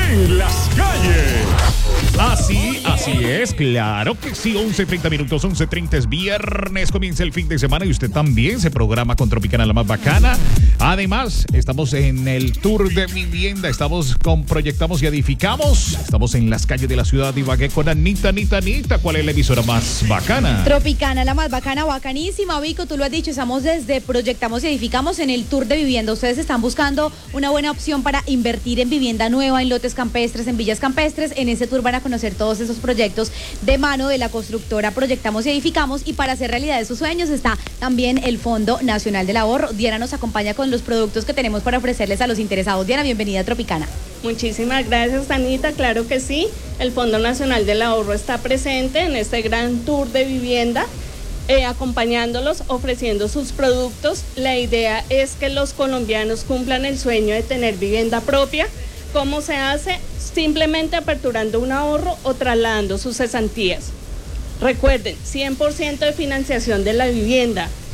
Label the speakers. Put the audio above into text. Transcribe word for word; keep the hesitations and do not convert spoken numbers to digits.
Speaker 1: en las calles. Así, así es, claro que sí, once treinta minutos, once treinta es viernes, comienza el fin de semana y usted también se programa con Tropicana la más bacana. Además, estamos en el tour de vivienda, estamos con Proyectamos y Edificamos, estamos en las calles de la ciudad de Ibagué con Anita, Anita, Anita. ¿Cuál es la emisora más bacana?
Speaker 2: Tropicana, la más bacana, bacanísima, Vico, tú lo has dicho, estamos desde Proyectamos y Edificamos en el tour de vivienda. Ustedes están buscando una buena opción para invertir en vivienda nueva, en lotes campestres, en villas campestres. En ese tour van a conocer todos esos proyectos de mano de la constructora Proyectamos y Edificamos, y para hacer realidad de sus sueños está también el Fondo Nacional del Ahorro. Diana nos acompaña con los productos que tenemos para ofrecerles a los interesados. Diana, bienvenida a Tropicana.
Speaker 3: Muchísimas gracias, Anita. Claro que sí, el Fondo Nacional del Ahorro está presente en este gran tour de vivienda, eh, acompañándolos, ofreciendo sus productos. La idea es que los colombianos cumplan el sueño de tener vivienda propia. ¿Cómo se hace? Simplemente aperturando un ahorro o trasladando sus cesantías. Recuerden, cien por ciento de financiación de la vivienda.